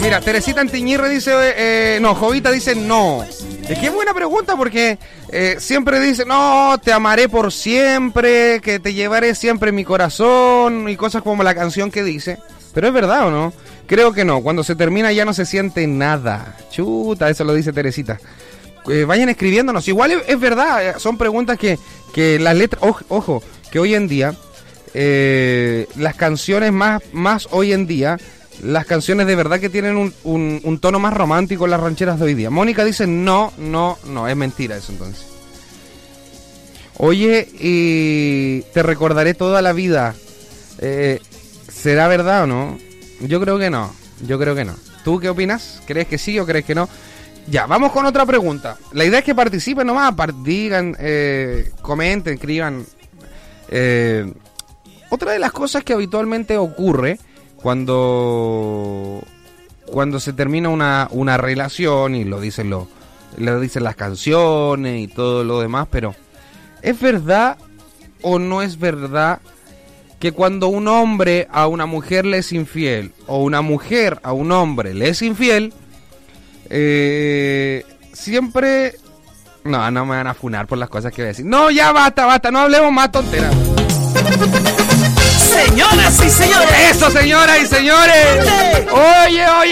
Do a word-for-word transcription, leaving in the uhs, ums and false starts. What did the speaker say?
mira, Teresita Antiñirre dice, eh, no, Jovita dice no. Es que es buena pregunta porque eh, siempre dice, no, te amaré por siempre, que te llevaré siempre en mi corazón y cosas como la canción que dice. Pero es verdad o no? Creo que no, cuando se termina ya no se siente nada. Chuta, eso lo dice Teresita. Eh, vayan escribiéndonos, igual es, es verdad, son preguntas que, que las letras, ojo, ojo, que hoy en día, eh, las canciones más, más hoy en día... Las canciones de verdad que tienen un, un, un tono más romántico en las rancheras de hoy día. Mónica dice no, no, no, es mentira eso entonces. Oye, y te recordaré toda la vida. Eh, ¿Será verdad o no? Yo creo que no, yo creo que no. ¿Tú qué opinas? ¿Crees que sí o crees que no? Ya, vamos con otra pregunta. La idea es que participen nomás, digan, eh, comenten, escriban. Eh, otra de las cosas que habitualmente ocurre Cuando cuando se termina una, una relación y lo dicen lo, lo dicen las canciones y todo lo demás, pero ¿es verdad o no es verdad que cuando un hombre a una mujer le es infiel o una mujer a un hombre le es infiel, eh, siempre... No, no me van a funar por las cosas que voy a decir. No, ya basta, basta, no hablemos más tonteras. Señoras y señores. Eso, señoras y señores. Oye, oye.